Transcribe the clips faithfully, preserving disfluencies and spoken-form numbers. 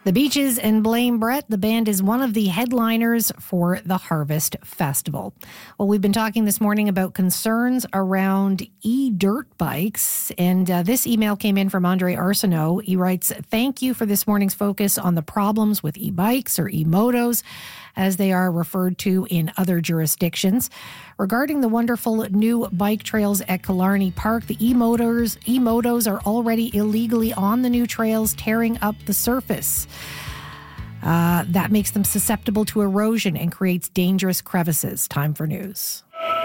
The Beaches and Blame Brett, the band, is one of the headliners for the Harvest Festival. Well, we've been talking this morning about concerns around e-dirt bikes, and uh, this email came in from Andre Arsenault. He writes, "Thank you for this morning's focus on the problems with e-bikes or e-motos, as they are referred to in other jurisdictions. Regarding the wonderful new bike trails at Killarney Park, the e-motors, e-motos are already illegally on the new trails, tearing up the surface. Uh, that makes them susceptible to erosion and creates dangerous crevices." Time for news.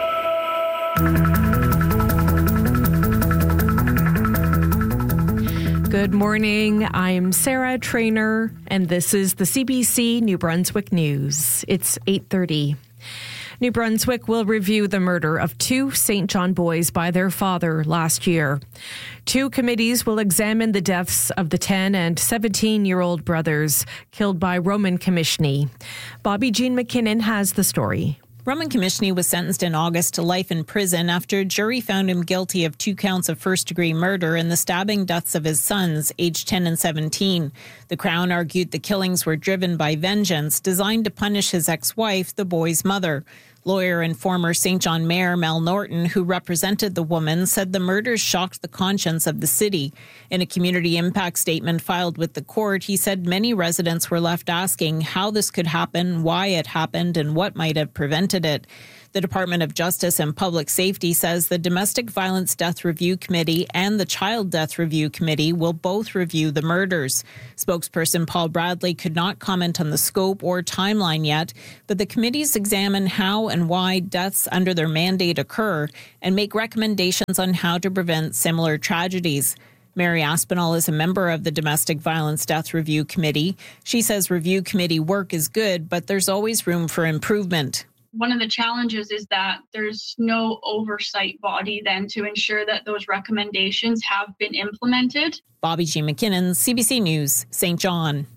Good morning. I'm Sarah Trainer, and this is the C B C New Brunswick News. It's eight thirty. New Brunswick will review the murder of two Saint John boys by their father last year. Two committees will examine the deaths of the ten and seventeen-year-old brothers killed by Roman Commissioner. Bobby Jean McKinnon has the story. Roman Commissioner was sentenced in August to life in prison after a jury found him guilty of two counts of first-degree murder and the stabbing deaths of his sons, aged ten and seventeen. The Crown argued the killings were driven by vengeance, designed to punish his ex-wife, the boy's mother. Lawyer and former Saint John Mayor Mel Norton, who represented the woman, said the murders shocked the conscience of the city. In a community impact statement filed with the court, he said many residents were left asking how this could happen, why it happened, and what might have prevented it. The Department of Justice and Public Safety says the Domestic Violence Death Review Committee and the Child Death Review Committee will both review the murders. Spokesperson Paul Bradley could not comment on the scope or timeline yet, but the committees examine how and why deaths under their mandate occur and make recommendations on how to prevent similar tragedies. Mary Aspinall is a member of the Domestic Violence Death Review Committee. She says review committee work is good, but there's always room for improvement. One of the challenges is that there's no oversight body then to ensure that those recommendations have been implemented. Bobby G. McKinnon, C B C News, Saint John.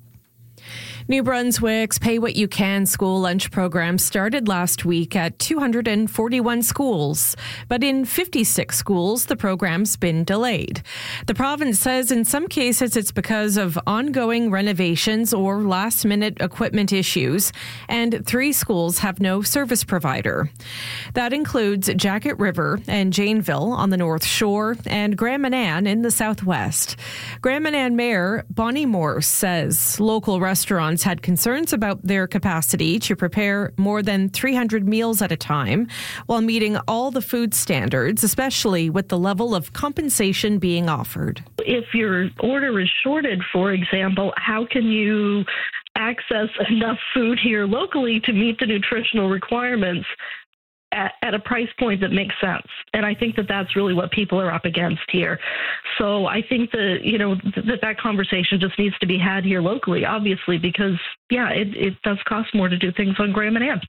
New Brunswick's Pay What You Can school lunch program started last week at two hundred forty-one schools, but in fifty-six schools, the program's been delayed. The province says in some cases it's because of ongoing renovations or last-minute equipment issues, and three schools have no service provider. That includes Jacket River and Janeville on the North Shore and Grand Manan in the Southwest. Grand Manan Mayor Bonnie Morse says local restaurants had concerns about their capacity to prepare more than three hundred meals at a time while meeting all the food standards, especially with the level of compensation being offered. If your order is shorted, for example, how can you access enough food here locally to meet the nutritional requirements At, at a price point that makes sense? And I think that that's really what people are up against here. So I think that, you know, that that conversation just needs to be had here locally, obviously, because, yeah, it, it does cost more to do things on Grand Manan.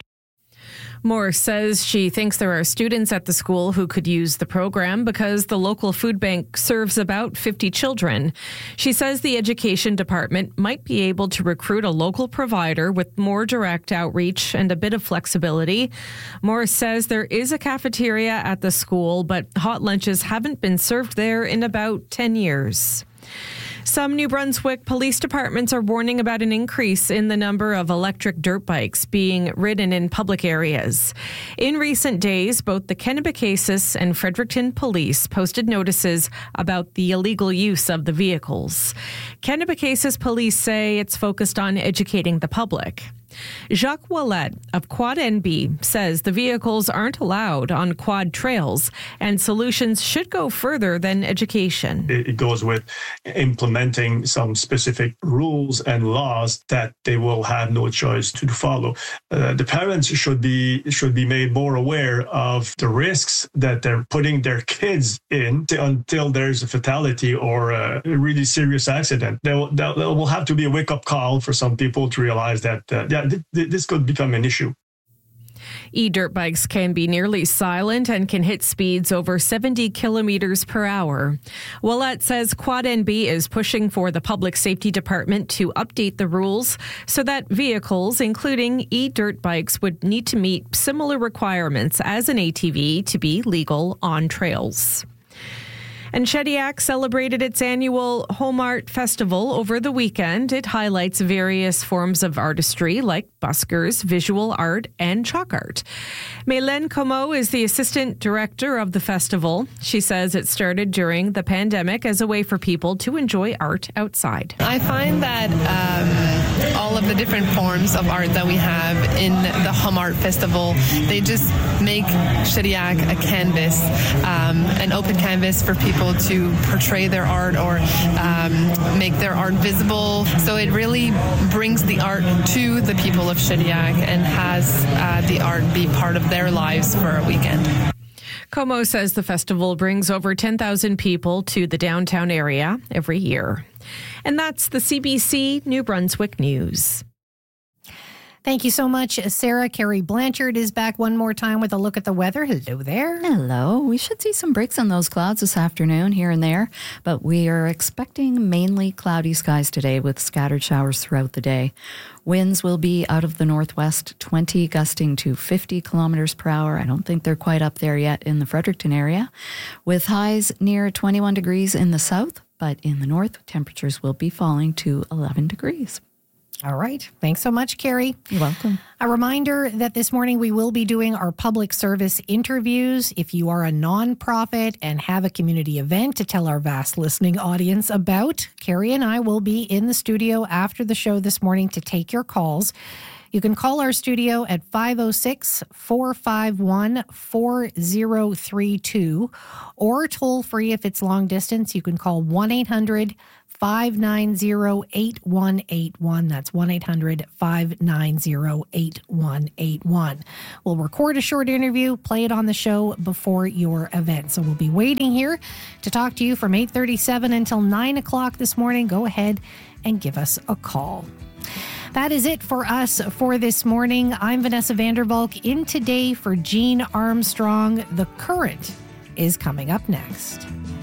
Morse says she thinks there are students at the school who could use the program because the local food bank serves about fifty children. She says the education department might be able to recruit a local provider with more direct outreach and a bit of flexibility. Morse says there is a cafeteria at the school, but hot lunches haven't been served there in about ten years. Some New Brunswick police departments are warning about an increase in the number of electric dirt bikes being ridden in public areas. In recent days, both the Kennebecasis and Fredericton police posted notices about the illegal use of the vehicles. Kennebecasis police say it's focused on educating the public. Jacques Ouellet of Quad N B says the vehicles aren't allowed on quad trails and solutions should go further than education. It goes with implementing some specific rules and laws that they will have no choice to follow. Uh, the parents should be should be made more aware of the risks that they're putting their kids in to, until there's a fatality or a really serious accident. There will, there will have to be a wake-up call for some people to realize that uh, yeah, th- th- this could become an issue. E-dirt bikes can be nearly silent and can hit speeds over seventy kilometers per hour. Ouellet says Quad N B is pushing for the Public Safety Department to update the rules so that vehicles, including e-dirt bikes, would need to meet similar requirements as an A T V to be legal on trails. And Shediac celebrated its annual Home Art Festival over the weekend. It highlights various forms of artistry like buskers, visual art, and chalk art. Mélène Comeau is the assistant director of the festival. She says it started during the pandemic as a way for people to enjoy art outside. I find that um, all of the different forms of art that we have in the Home Art Festival, they just make Shediac a canvas, um, an open canvas for people to portray their art or um, make their art visible. So it really brings the art to the people of Shediac and has uh, the art be part of their lives for a weekend. Comeau says the festival brings over ten thousand people to the downtown area every year. And that's the C B C New Brunswick News. Thank you so much, Sarah. Carrie Blanchard is back one more time with a look at the weather. Hello there. Hello. We should see some breaks on those clouds this afternoon here and there, but we are expecting mainly cloudy skies today with scattered showers throughout the day. Winds will be out of the northwest, twenty gusting to fifty kilometers per hour. I don't think they're quite up there yet in the Fredericton area, with highs near twenty-one degrees in the south, but in the north, temperatures will be falling to eleven degrees. All right. Thanks so much, Carrie. You're welcome. A reminder that this morning we will be doing our public service interviews. If you are a nonprofit and have a community event to tell our vast listening audience about, Carrie and I will be in the studio after the show this morning to take your calls. You can call our studio at five oh six, four five one, four oh three two or toll free if it's long distance. You can call one eight hundred, five nine zero, eight one eight one. That's one eight hundred, five nine zero, eight one eight one. We'll record a short interview, play it on the show before your event. So we'll be waiting here to talk to you from eight thirty-seven until nine o'clock this morning. Go ahead and give us a call. That is it for us for this morning. I'm Vanessa Vandervalk in today for Jean Armstrong. The Current is coming up next.